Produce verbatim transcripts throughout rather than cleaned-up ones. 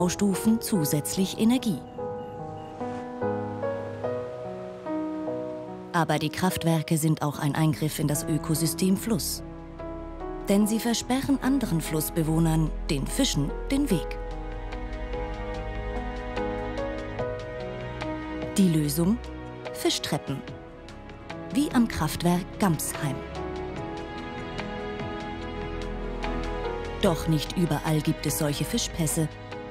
Stufen zusätzlich Energie. Aber die Kraftwerke sind auch ein Eingriff in das Ökosystem Fluss. Denn sie versperren anderen Flussbewohnern, den Fischen, den Weg. Die Lösung? Fischtreppen. Wie am Kraftwerk Gamsheim. Doch nicht überall gibt es solche Fischpässe.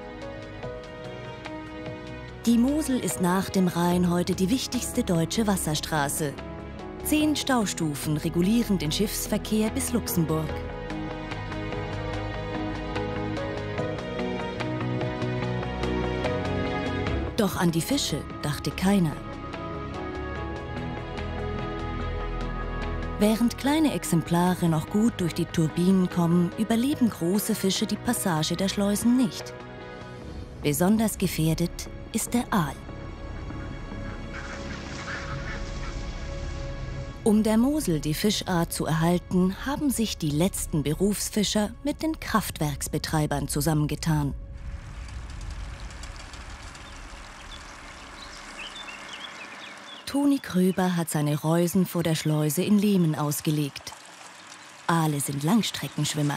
Die Mosel ist nach dem Rhein heute die wichtigste deutsche Wasserstraße. Zehn Staustufen regulieren den Schiffsverkehr bis Luxemburg. Doch an die Fische dachte keiner. Während kleine Exemplare noch gut durch die Turbinen kommen, überleben große Fische die Passage der Schleusen nicht. Besonders gefährdet ist der Aal. Um der Mosel die Fischart zu erhalten, haben sich die letzten Berufsfischer mit den Kraftwerksbetreibern zusammengetan. Toni Kröber hat seine Reusen vor der Schleuse in Lehmen ausgelegt. Aale sind Langstreckenschwimmer.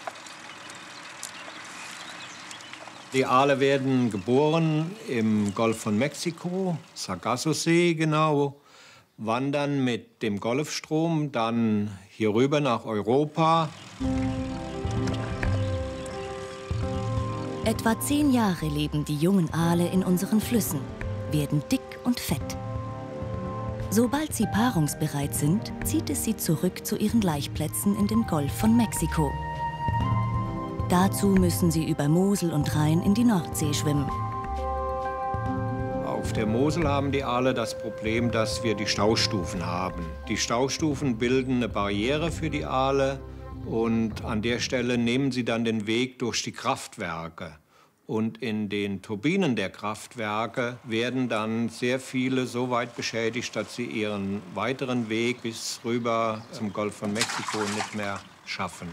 Die Aale werden geboren im Golf von Mexiko, Sargasso-See genau, wandern mit dem Golfstrom dann hier rüber nach Europa. Etwa zehn Jahre leben die jungen Aale in unseren Flüssen, werden dick und fett. Sobald sie paarungsbereit sind, zieht es sie zurück zu ihren Laichplätzen in den Golf von Mexiko. Dazu müssen sie über Mosel und Rhein in die Nordsee schwimmen. Auf der Mosel haben die Aale das Problem, dass wir die Staustufen haben. Die Staustufen bilden eine Barriere für die Aale und an der Stelle nehmen sie dann den Weg durch die Kraftwerke. Und in den Turbinen der Kraftwerke werden dann sehr viele so weit beschädigt, dass sie ihren weiteren Weg bis rüber zum Golf von Mexiko nicht mehr schaffen.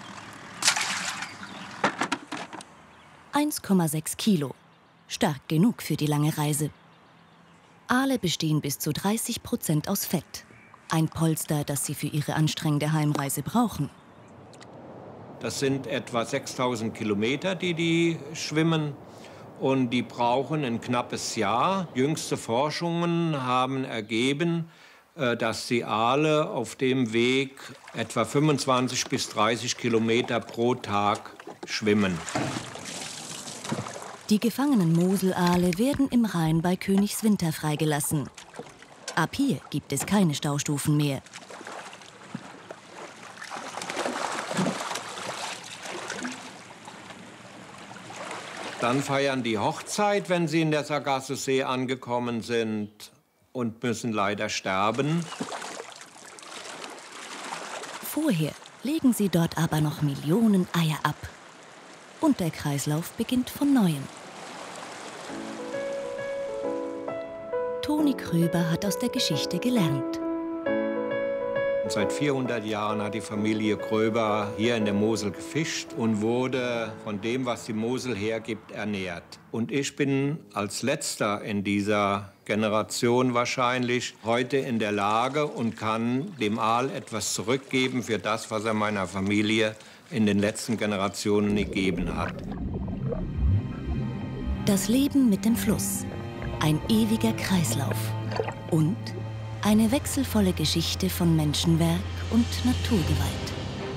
eins Komma sechs Kilo. Stark genug für die lange Reise. Aale bestehen bis zu dreißig Prozent aus Fett. Ein Polster, das sie für ihre anstrengende Heimreise brauchen. Das sind etwa sechstausend Kilometer, die die schwimmen. Und die brauchen ein knappes Jahr. Jüngste Forschungen haben ergeben, dass die Aale auf dem Weg etwa fünfundzwanzig bis dreißig Kilometer pro Tag schwimmen. Die gefangenen Moselaale werden im Rhein bei Königswinter freigelassen. Ab hier gibt es keine Staustufen mehr. Dann feiern die Hochzeit, wenn sie in der Sargasso-See angekommen sind und müssen leider sterben. Vorher legen sie dort aber noch Millionen Eier ab. Und der Kreislauf beginnt von Neuem. Toni Kröber hat aus der Geschichte gelernt. Seit vierhundert Jahren hat die Familie Kröber hier in der Mosel gefischt und wurde von dem, was die Mosel hergibt, ernährt. Und ich bin als Letzter in dieser Generation wahrscheinlich heute in der Lage und kann dem Aal etwas zurückgeben für das, was er meiner Familie in den letzten Generationen gegeben hat. Das Leben mit dem Fluss. Ein ewiger Kreislauf. Und eine wechselvolle Geschichte von Menschenwerk und Naturgewalt.